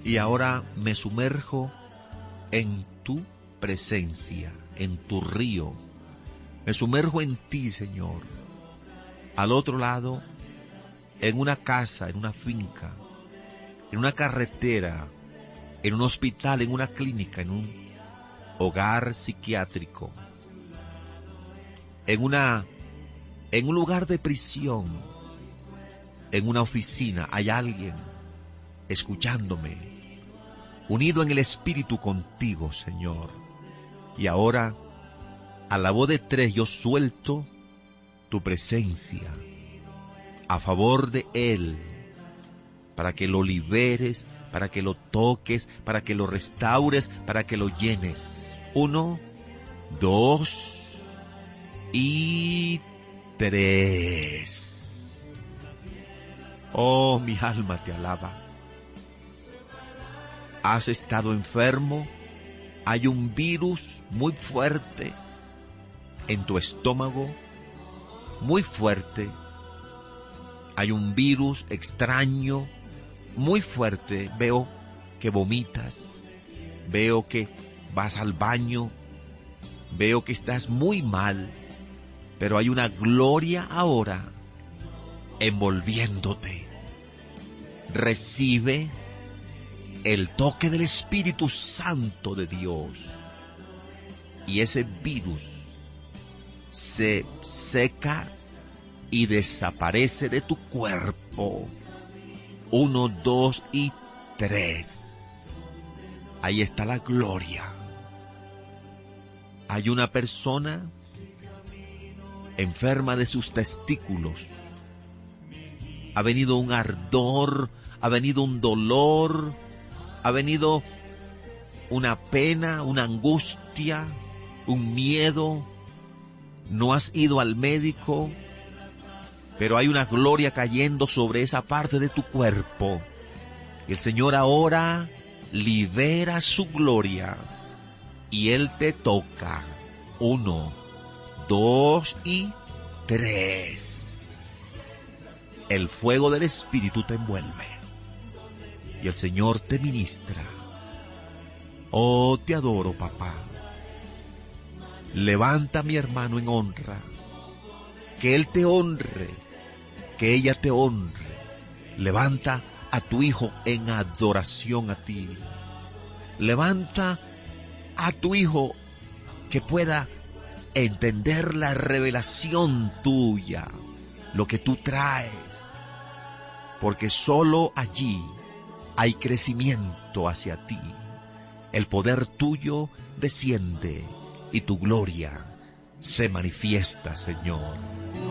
Y ahora me sumerjo en tu presencia, en tu río. Me sumerjo en ti, Señor. Al otro lado, en una casa, en una finca, en una carretera, en un hospital, en una clínica, en un hogar psiquiátrico, en un lugar de prisión, en una oficina, hay alguien escuchándome, unido en el Espíritu contigo, Señor. Y ahora, a la voz de tres, yo suelto tu presencia a favor de él, para que lo liberes, para que lo toques, para que lo restaures, para que lo llenes. 1, 2 y 3. Oh, mi alma te alaba. Has estado enfermo. Hay un virus muy fuerte en tu estómago, muy fuerte. Hay un virus extraño, muy fuerte. Veo que vomitas, veo que vas al baño, veo que estás muy mal, pero hay una gloria ahora envolviéndote. Recibe el toque del Espíritu Santo de Dios y ese virus se seca y desaparece de tu cuerpo. 1, 2 y 3. Ahí está la gloria. Hay una persona enferma de sus testículos. Ha venido un ardor, ha venido un dolor, ha venido una pena, una angustia, un miedo. No has ido al médico, pero hay una gloria cayendo sobre esa parte de tu cuerpo. Y el Señor ahora libera su gloria y Él te toca. 1, 2 y 3. El fuego del Espíritu te envuelve y el Señor te ministra. Oh, te adoro, papá. Levanta a mi hermano en honra. Que él te honre, que ella te honre. Levanta a tu hijo en adoración a ti. Levanta a tu hijo que pueda entender la revelación tuya, lo que tú traes, porque solo allí hay crecimiento hacia ti. El poder tuyo desciende y tu gloria se manifiesta, Señor.